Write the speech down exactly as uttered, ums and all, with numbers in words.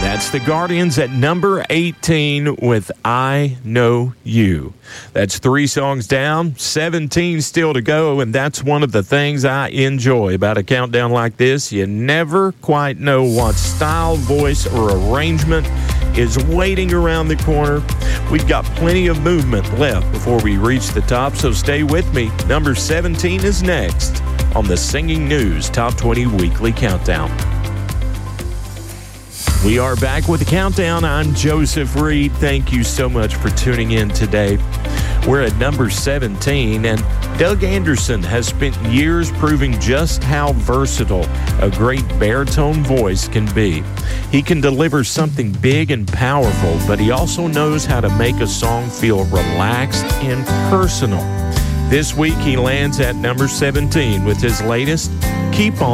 That's the Guardians at number eighteen with I Know You. That's three songs down, seventeen still to go, and that's one of the things I enjoy about a countdown like this. You never quite know what style, voice, or arrangement is waiting around the corner. We've got plenty of movement left before we reach the top, so stay with me. Number seventeen is next on the Singing News Top twenty Weekly Countdown. We are back with the countdown. I'm Joseph Reed. Thank you so much for tuning in today. We're at number seventeen, and Doug Anderson has spent years proving just how versatile a great baritone voice can be. He can deliver something big and powerful, but he also knows how to make a song feel relaxed and personal. This week, he lands at number seventeen with his latest, Keep On.